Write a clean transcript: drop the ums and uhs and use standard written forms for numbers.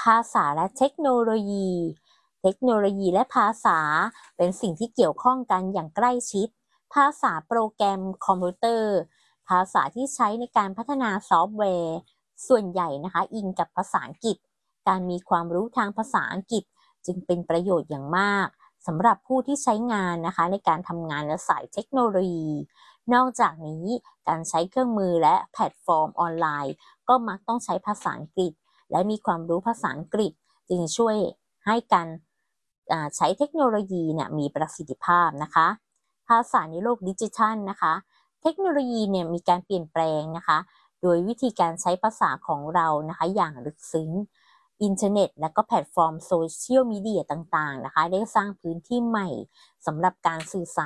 ภาษาและเทคโนโลยี เทคโนโลยีและภาษาเป็นสิ่งที่เกี่ยวข้องกันอย่างใกล้ชิด ภาษาโปรแกรมคอมพิวเตอร์ภาษาที่ใช้ในการพัฒนาซอฟต์แวร์ส่วนใหญ่นะคะอิงกับภาษาอังกฤษการมีความรู้ทางภาษาอังกฤษจึงเป็นประโยชน์อย่างมากสำหรับผู้ที่ใช้งานนะคะในการทำงานและสายเทคโนโลยีนอกจากนี้การใช้เครื่องมือและแพลตฟอร์มออนไลน์ก็มักต้องใช้ภาษาอังกฤษและมีความรู้ภาษาอังกฤษจึงช่วยให้การใช้เทคโนโลยีเนี่ยมีประสิทธิภาพนะคะภาษาในโลกดิจิทัลนะคะเทคโนโลยีเนี่ยมีการเปลี่ยนแปลงนะคะโดยวิธีการใช้ภาษาของเรานะคะอย่างลึกซึ้งอินเทอร์เน็ตและก็แพลตฟอร์มโซเชียลมีเดียต่างๆนะคะได้สร้างพื้นที่ใหม่สำหรับการสื่อสาร